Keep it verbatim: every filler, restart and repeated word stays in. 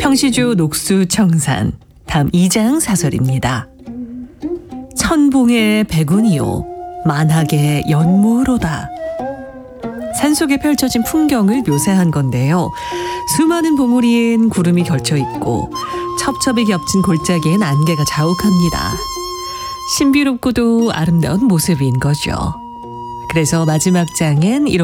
평시조 녹수청산 다음 이 장 사설입니다. 천봉의 백운이요 만학의 연무로다. 산속에 펼쳐진 풍경을 묘사한 건데요. 수많은 봉우리엔 구름이 겹쳐 있고 첩첩이 겹친 골짜기엔 안개가 자욱합니다. 신비롭고도 아름다운 모습인 거죠. 그래서 마지막 장엔 이렇게